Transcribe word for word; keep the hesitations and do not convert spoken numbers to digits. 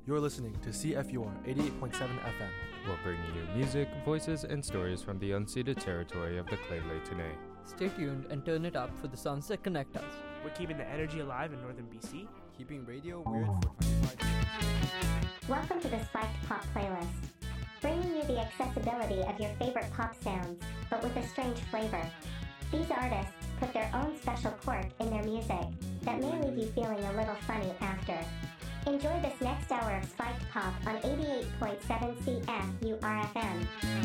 You're listening to C F U R eighty-eight point seven F M. We're bringing you music, voices, and stories from the unceded territory of the Lheidli T'enneh. Stay tuned and turn it up for the songs that connect us. We're keeping the energy alive in northern B C. Keeping radio weird for twenty-five years. Welcome to the Spiked Pop Playlist, bringing you the accessibility of your favorite pop sounds, but with a strange flavor. These artists put their own special quirk in their music that may leave you feeling a little funny after. Enjoy this next hour of Spiked Pop on eighty-eight point seven C F U R F M.